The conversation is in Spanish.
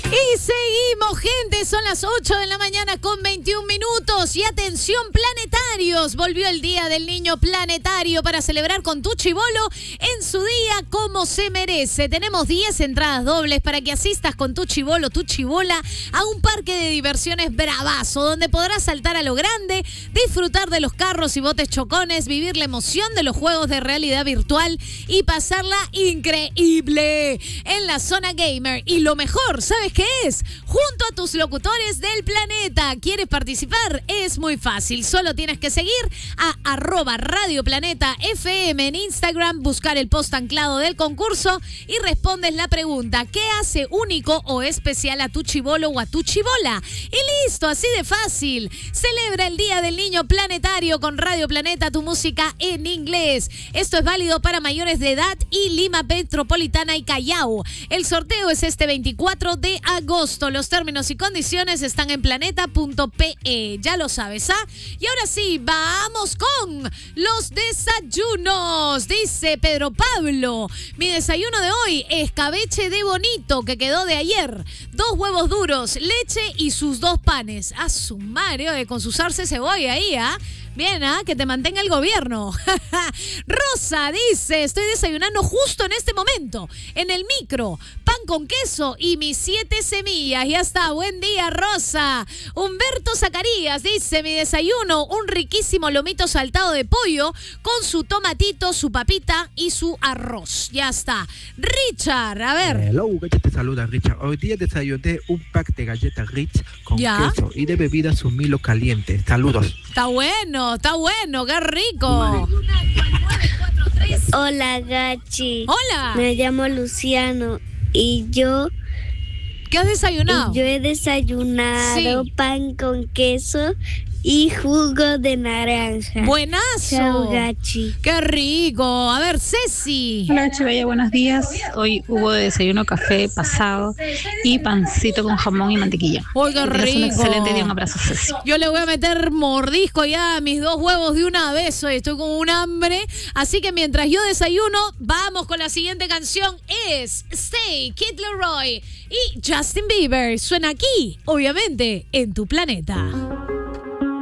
Y seguimos, gente, son las 8 de la mañana con 21 minutos. Y atención, planetarios, volvió el Día del Niño Planetario para celebrar con tu chibolo en su día como se merece. Tenemos 10 entradas dobles para que asistas con tu chibolo, tu chibola, a un parque de diversiones bravazo, donde podrás saltar a lo grande, disfrutar de los carros y botes chocones, vivir la emoción de los juegos de realidad virtual y pasarla increíble en la zona gamer. Y lo mejor, ¿sabes qué es? Junto a tus locutores del planeta. ¿Quieres participar? Es muy fácil. Solo tienes que seguir a @RadioPlanetaFM en Instagram, buscar el post anclado del concurso y respondes la pregunta: ¿qué hace único o especial a tu chibolo o a tu chibola? Y listo, así de fácil. Celebra el Día del Niño Planetario con Radio Planeta, tu música en inglés. Esto es válido para mayores de edad y Lima Metropolitana y Callao. El sorteo es este 24 de agosto. Los términos y condiciones están en planeta.pe. Ya lo sabes, ¿ah? Y ahora sí, vamos con los desayunos. Dice Pedro Pablo: mi desayuno de hoy, escabeche de bonito que quedó de ayer. 2 huevos duros, leche y sus 2 panes. A su madre, con sus arce cebolla ahí, ¿ah? Bien, que te mantenga el gobierno. Rosa dice: estoy desayunando justo en este momento, en el micro, pan con queso y mis 7 semillas. Ya está, buen día, Rosa. Humberto Zacarías dice: mi desayuno, un riquísimo lomito saltado de pollo con su tomatito, su papita y su arroz. Ya está. Richard, a ver. Hello, te saluda Richard. Hoy día desayuné un pack de galletas Ritz con queso y de bebidas un Milo caliente. Saludos. Está bueno, qué rico. Hola, Gachi. Hola. Me llamo Luciano y yo... ¿Qué has desayunado? Yo he desayunado pan con queso y jugo de naranja. ¡Buenazo! Chao, Gachi. ¡Qué rico! A ver, Ceci. Hola, Chivella, buenos días. Hoy hubo de desayuno café pasado y pancito con jamón y mantequilla. ¡Uy, qué rico! Un excelente día, un abrazo, Ceci. Yo le voy a meter mordisco ya a mis 2 huevos de una vez. Hoy estoy con un hambre. Así que mientras yo desayuno, vamos con la siguiente canción. Es Stay, Kid Leroy y Justin Bieber. Suena aquí, obviamente, en tu planeta.